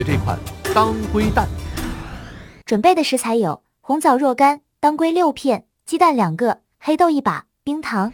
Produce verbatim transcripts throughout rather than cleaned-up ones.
这款当归蛋。 准备的食材有红枣若干、当归六片、鸡蛋两个、黑豆一把、冰糖。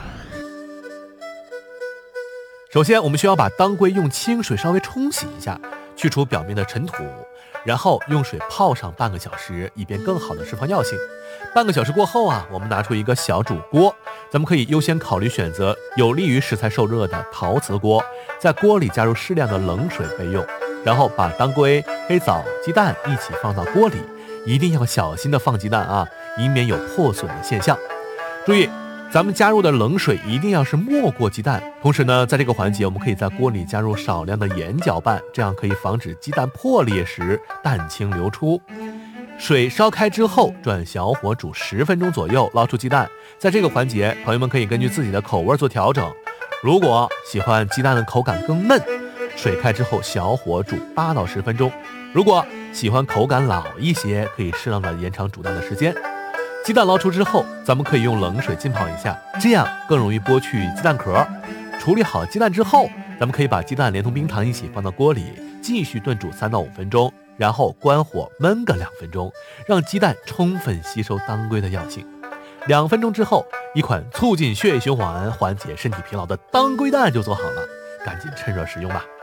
首先我们需要把当归用清水稍微冲洗一下，去除表面的尘土，然后用水泡上半个小时，以便更好的释放药性。半个小时过后啊，我们拿出一个小煮锅，咱们可以优先考虑选择有利于食材受热的陶瓷锅，在锅里加入适量的冷水备用，然后把当归、黑枣、鸡蛋一起放到锅里，一定要小心的放鸡蛋啊，以免有破损的现象。注意，咱们加入的冷水一定要是没过鸡蛋。同时呢，在这个环节我们可以在锅里加入少量的盐搅拌，这样可以防止鸡蛋破裂时蛋清流出。水烧开之后，转小火煮十分钟左右，捞出鸡蛋。在这个环节，朋友们可以根据自己的口味做调整。如果喜欢鸡蛋的口感更嫩，水开之后小火煮八到十分钟。如果喜欢口感老一些，可以适当的延长煮蛋的时间。鸡蛋捞出之后，咱们可以用冷水浸泡一下，这样更容易剥去鸡蛋壳。处理好鸡蛋之后，咱们可以把鸡蛋连同冰糖一起放到锅里，继续炖煮三到五分钟，然后关火焖个两分钟，让鸡蛋充分吸收当归的药性。两分钟之后，一款促进血液循环、缓解身体疲劳的当归蛋就做好了，赶紧趁热食用吧。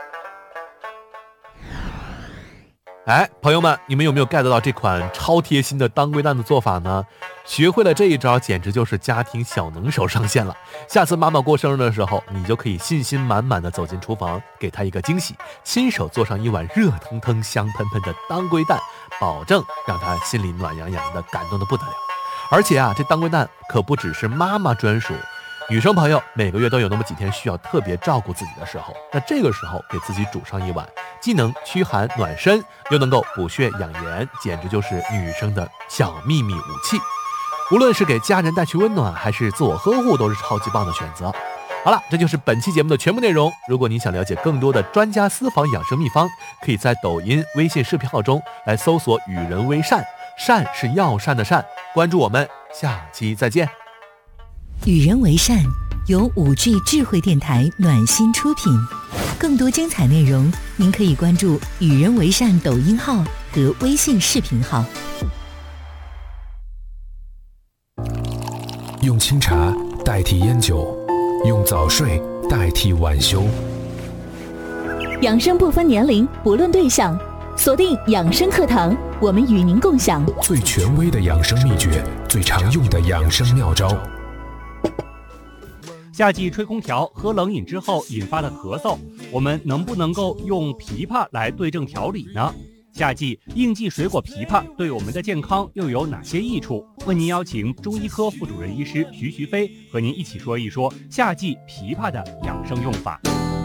哎，朋友们，你们有没有 get 到这款超贴心的当归蛋的做法呢？学会了这一招，简直就是家庭小能手上线了。下次妈妈过生日的时候，你就可以信心满满的走进厨房，给她一个惊喜，亲手做上一碗热腾腾、香喷喷的当归蛋，保证让她心里暖洋洋的，感动的不得了。而且啊，这当归蛋可不只是妈妈专属，女生朋友每个月都有那么几天需要特别照顾自己的时候，那这个时候给自己煮上一碗，既能驱寒暖身，又能够补血养颜，简直就是女生的小秘密武器。无论是给家人带去温暖，还是自我呵护，都是超级棒的选择。好了，这就是本期节目的全部内容。如果你想了解更多的专家私房养生秘方，可以在抖音、微信视频号中来搜索与人为善，善是药膳的善。关注我们，下期再见。 与人为善由五 G 智慧电台暖心出品，更多精彩内容您可以关注与人为善抖音号和微信视频号。 用清茶代替烟酒，用早睡代替晚休。 养生不分年龄，不论对象，锁定养生课堂，我们与您共享最权威的养生秘诀，最常用的养生妙招。 夏季吹空调喝冷饮之后引发的咳嗽，我们能不能够用枇杷来对症调理呢？夏季应季水果枇杷对我们的健康又有哪些益处？为您邀请中医科副主任医师徐徐飞和您一起说一说夏季枇杷的养生用法。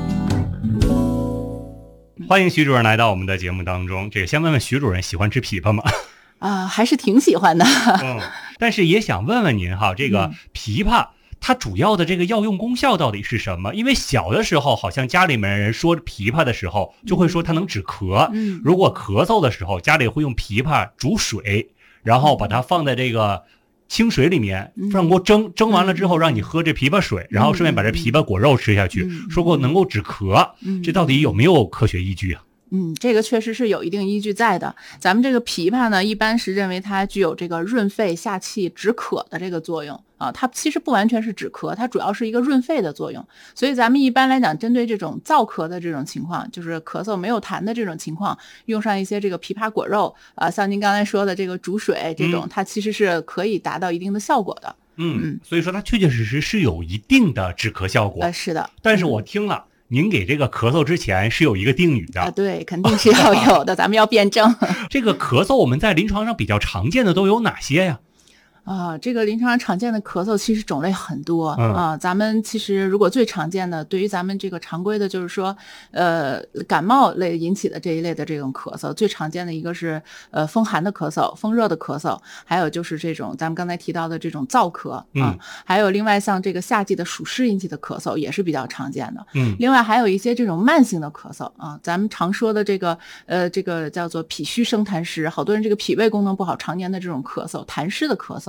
欢迎徐主任来到我们的节目当中。这个先问问徐主任喜欢吃枇杷吗？ 啊、呃，还是挺喜欢的。 嗯，但是也想问问您哈，这个枇杷它主要的这个药用功效到底是什么？因为小的时候好像家里面人说枇杷的时候就会说它能止咳，嗯，如果咳嗽的时候家里会用枇杷煮水，然后把它放在这个清水里面上锅蒸，蒸完了之后让你喝这枇杷水，然后顺便把这枇杷果肉吃下去，说过能够止咳，这到底有没有科学依据啊？ 嗯，这个确实是有一定依据在的。咱们这个枇杷呢，一般是认为它具有这个润肺下气止渴的这个作用啊，它其实不完全是止咳，它主要是一个润肺的作用。所以咱们一般来讲，针对这种燥咳的这种情况，就是咳嗽没有痰的这种情况，用上一些这个枇杷果肉啊，像您刚才说的这个煮水这种，嗯、它其实是可以达到一定的效果的。 嗯嗯，所以说它确确实实是有一定的止咳效果。 呃，是的。 但是我听了。嗯您给这个咳嗽之前是有一个定语的啊，对，肯定是要有的，咱们要辩证。 这个咳嗽我们在临床上比较常见的都有哪些呀？ 啊，这个临床上常见的咳嗽其实种类很多、嗯、啊。咱们其实如果最常见的，对于咱们这个常规的，就是说，呃，感冒类引起的这一类的这种咳嗽，最常见的一个是呃风寒的咳嗽、风热的咳嗽，还有就是这种咱们刚才提到的这种燥咳啊、嗯，还有另外像这个夏季的暑湿引起的咳嗽也是比较常见的。嗯，另外还有一些这种慢性的咳嗽啊，咱们常说的这个呃这个叫做脾虚生痰湿，好多人这个脾胃功能不好，常年的这种咳嗽、痰湿的咳嗽。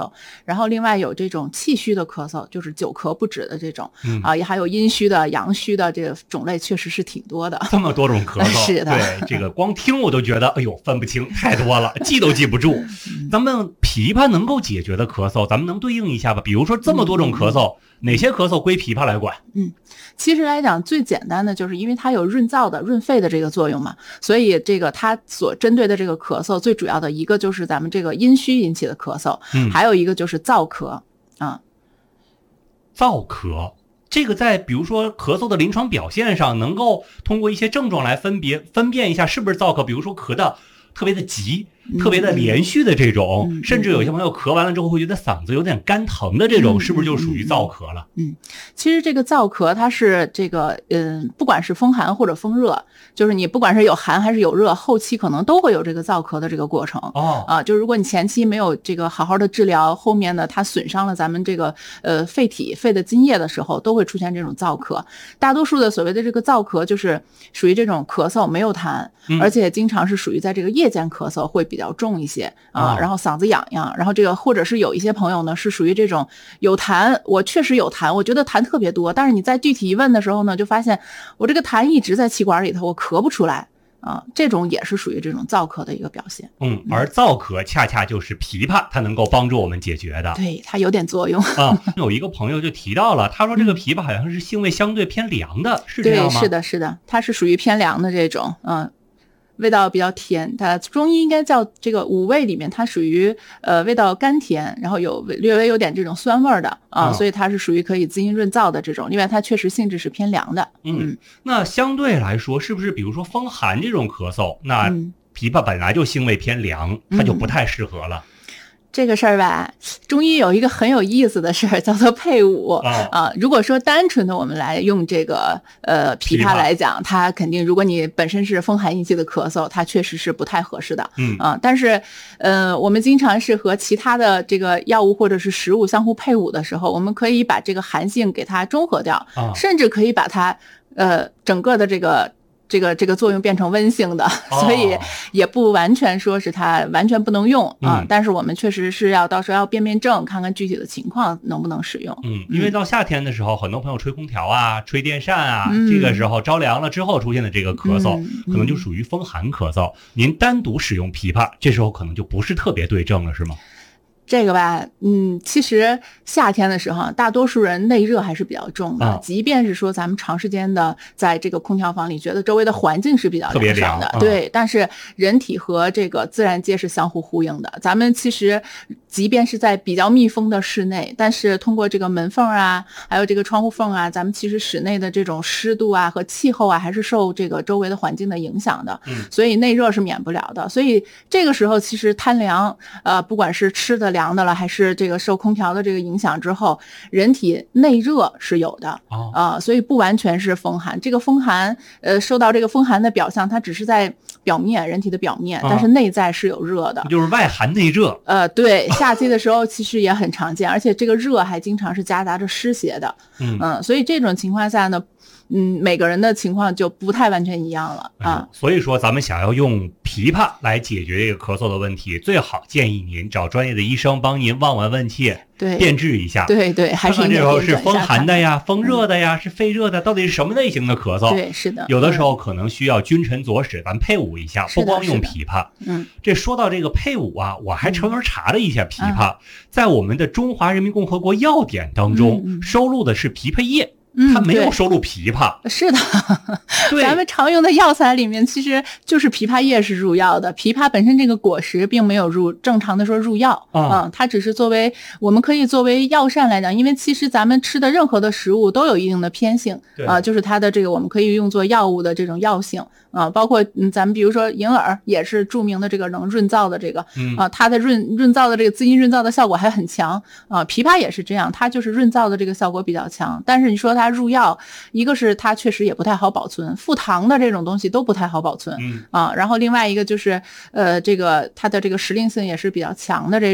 嗽，然后另外有这种气虚的咳嗽，就是久咳不止的这种， 嗯、 啊，也还有阴虚的、阳虚的，这个种类确实是挺多的。 这么多种咳嗽， 是的， 对，这个光听我都觉得，哎呦，分不清，太多了，记都记不住。咱们枇杷能够解决的咳嗽，咱们能对应一下吧？比如说这么多种咳嗽，嗯、哪些咳嗽归枇杷来管？ 嗯，其实来讲最简单的就是因为它有润燥的、润肺的这个作用嘛，所以这个它所针对的这个咳嗽，最主要的一个就是咱们这个阴虚引起的咳嗽， 嗯， 还有一个就是燥咳啊。 燥咳，这个在比如说咳嗽的临床表现上，能够通过一些症状来分别分辨一下是不是燥咳，比如说咳的特别的急。特别的连续的这种、嗯、甚至有些朋友咳完了之后会觉得嗓子有点干疼的这种、嗯、是不是就属于燥咳了？ 嗯，其实这个燥咳它是这个嗯，不管是风寒或者风热，就是你不管是有寒还是有热，后期可能都会有这个燥咳的这个过程。 哦啊，就如果你前期没有这个好好的治疗，后面呢它损伤了咱们这个呃肺体肺的津液的时候，都会出现这种燥咳。大多数的所谓的这个燥咳就是属于这种咳嗽没有痰、嗯、而且经常是属于在这个夜间咳嗽会比比较重一些啊、哦，然后嗓子痒痒，然后这个或者是有一些朋友呢是属于这种有痰，我确实有痰，我觉得痰特别多，但是你在具体一问的时候呢，就发现我这个痰一直在气管里头，我咳不出来啊，这种也是属于这种燥咳的一个表现。 嗯，而燥咳恰恰就是枇杷它能够帮助我们解决的， 对，它有点作用啊。有一个朋友就提到了，他说这个枇杷好像是性味相对偏凉的，是这样吗？ 对，是的，是的，它是属于偏凉的这种，嗯。味道比较甜，它中医应该叫这个五味里面，它属于呃味道甘甜，然后有略微有点这种酸味的啊、嗯，所以它是属于可以滋阴润燥的这种。另外，它确实性质是偏凉的。 嗯，嗯那相对来说，是不是比如说风寒这种咳嗽，那枇杷本来就性味偏凉，它就不太适合了。 嗯这个事儿吧，中医有一个很有意思的事儿，叫做配伍、哦、啊。如果说单纯的我们来用这个呃枇杷来讲，它肯定如果你本身是风寒引起的咳嗽，它确实是不太合适的。 嗯啊，但是呃我们经常是和其他的这个药物或者是食物相互配伍的时候，我们可以把这个寒性给它中和掉， 啊、 甚至可以把它呃整个的这个。这个这个作用变成温性的、哦，所以也不完全说是它完全不能用啊、 嗯。 但是我们确实是要到时候要辨辨证，看看具体的情况能不能使用。 嗯，因为到夏天的时候，嗯、很多朋友吹空调啊、吹电扇啊、嗯，这个时候着凉了之后出现的这个咳嗽，嗯、可能就属于风寒咳嗽。您单独使用枇杷，这时候可能就不是特别对症了，是吗？ 这个吧，嗯，其实夏天的时候，大多数人内热还是比较重的。啊、即便是说咱们长时间的在这个空调房里，觉得周围的环境是比较凉爽的， 啊、 对。但是人体和这个自然界是相互呼应的。咱们其实即便是在比较密封的室内，但是通过这个门缝啊，还有这个窗户缝啊，咱们其实室内的这种湿度啊和气候啊，还是受这个周围的环境的影响的。 嗯， 所以内热是免不了的。所以这个时候其实贪凉，呃，不管是吃的凉的了，还是这个受空调的这个影响之后，人体内热是有的啊、 哦呃，所以不完全是风寒。这个风寒，呃，受到这个风寒的表象，它只是在表面，人体的表面，但是内在是有热的， 就是外寒内热。 呃，对，夏季的时候其实也很常见，而且这个热还经常是夹杂着湿邪的。 嗯嗯，所以这种情况下呢。嗯，每个人的情况就不太完全一样了啊、 嗯。所以说，咱们想要用枇杷来解决这个咳嗽的问题，最好建议您找专业的医生帮您望闻问切， 对， 辨治一下。 对对，还是看看这时候是风寒的呀、 嗯、 风热的呀、是肺热的，到底是什么类型的咳嗽？ 对，是的。 有的时候可能需要君臣佐使，咱配伍一下，不光用枇杷。 嗯， 这说到这个配伍啊，我还专门查了一下枇杷，嗯、在我们的《中华人民共和国药典》当中、嗯嗯、收录的是枇杷叶。它没有收录枇杷、 嗯、是的， 对， 咱们常用的药材里面其实就是枇杷叶是入药的，枇杷本身这个果实并没有入正常的说入药啊、嗯，它只是作为我们可以作为药膳来讲，因为其实咱们吃的任何的食物都有一定的偏性啊、呃，就是它的这个我们可以用作药物的这种药性啊，包括嗯，咱们比如说银耳也是著名的这个能润燥的这个、 嗯、 啊，它的润润燥的这个滋阴润燥的效果还很强啊，枇杷也是这样，它就是润燥的这个效果比较强，但是你说它入药，一个是它确实也不太好保存，附糖的这种东西都不太好保存、 嗯、 啊，然后另外一个就是呃，这个它的这个时令性也是比较强的这种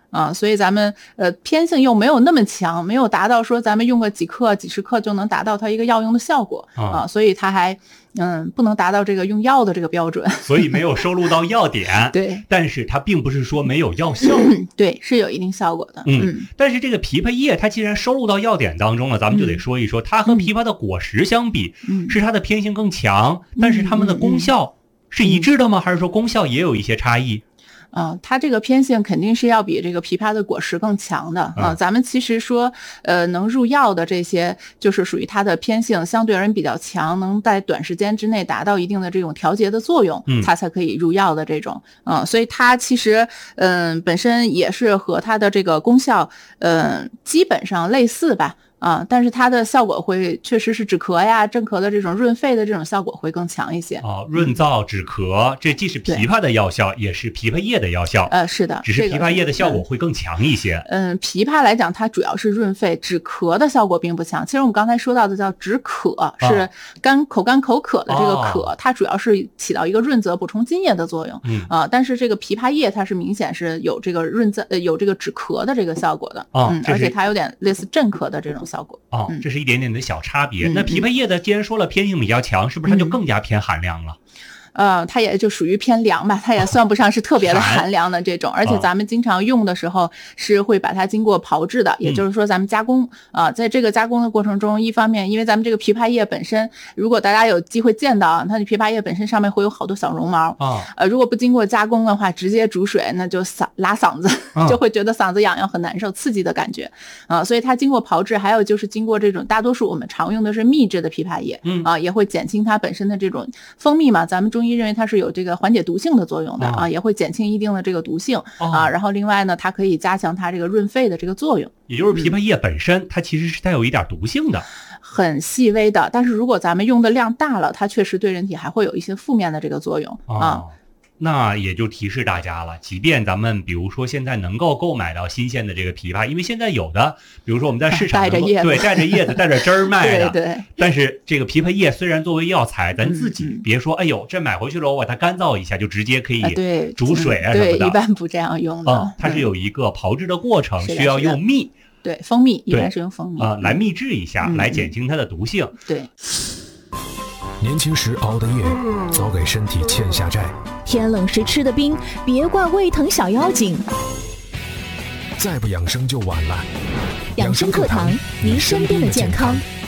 啊，所以咱们呃偏性又没有那么强，没有达到说咱们用个几克几十克就能达到它一个药用的效果啊，所以它还嗯不能达到这个用药的这个标准， 所以没有收录到药典。 对， 但是它并不是说没有药效， 对，是有一定效果的。 嗯，嗯但是这个枇杷叶它既然收录到药典当中了，咱们就得说一说，它和枇杷的果实相比，嗯、是它的偏性更强，嗯、但是它们的功效是一致的吗？嗯、还是说功效也有一些差异？ 啊、呃，它这个偏性肯定是要比这个枇杷的果实更强的啊、呃。咱们其实说，呃，能入药的这些，就是属于它的偏性相对而言比较强，能在短时间之内达到一定的这种调节的作用，嗯，它才可以入药的这种。嗯、呃，所以它其实，嗯、呃，本身也是和它的这个功效，嗯、呃，基本上类似吧。啊，但是它的效果会确实是止咳呀、镇咳的这种润肺的这种效果会更强一些。 哦，润燥止咳，这既是枇杷的药效，也是枇杷叶的药效。 呃，是的， 只是枇杷叶的效果会更强一些。 嗯，枇杷来讲，它主要是润肺，止咳的效果并不强。其实我们刚才说到的叫止渴，是干、哦、口干口渴的这个渴，哦、它主要是起到一个润泽、补充津液的作用。嗯啊，但是这个枇杷叶它是明显是有这个润泽、呃有这个止咳的这个效果的。 哦、 嗯，而且它有点类似镇咳的这种效果。 哦，这是一点点的小差别。嗯、那枇杷叶的既然说了偏性比较强，是不是它就更加偏寒凉了？ 呃，它也就属于偏凉吧，它也算不上是特别的寒凉的这种，而且咱们经常用的时候是会把它经过炮制的，也就是说咱们加工啊、呃，在这个加工的过程中，一方面因为咱们这个枇杷叶本身，如果大家有机会见到它的枇杷叶本身上面会有好多小绒毛啊，呃，如果不经过加工的话，直接煮水那就嗓拉嗓子，就会觉得嗓子痒痒很难受，刺激的感觉啊，所以它经过炮制，还有就是经过这种大多数我们常用的是秘制的枇杷叶，嗯啊，也会减轻它本身的这种蜂蜜嘛，咱们中医认为它是有这个缓解毒性的作用的啊，也会减轻一定的这个毒性、哦、啊。然后另外呢，它可以加强它这个润肺的这个作用。 也就是枇杷叶本身、嗯、它其实是带有一点毒性的， 很细微的。但是如果咱们用的量大了，它确实对人体还会有一些负面的这个作用、哦、啊。 那也就提示大家了，即便咱们比如说现在能够购买到新鲜的这个枇杷，因为现在有的比如说我们在市场带着叶子， 对，带着叶子带着汁儿卖的对对。 但是这个枇杷叶虽然作为药材，咱自己别说、嗯、哎呦这买回去了我把它干燥一下就直接可以煮水啊什么的、 嗯、对，一般不这样用的、 嗯、它是有一个炮制的过程、嗯、需要用蜜， 对，蜂蜜一般是用蜂蜜啊、呃、来秘制一下、嗯、来减轻它的毒性。 对， 年轻时熬的夜，早给身体欠下债。 天冷时吃的冰，别怪胃疼小妖精。 再不养生就晚了。 养生课堂，您身边的健康。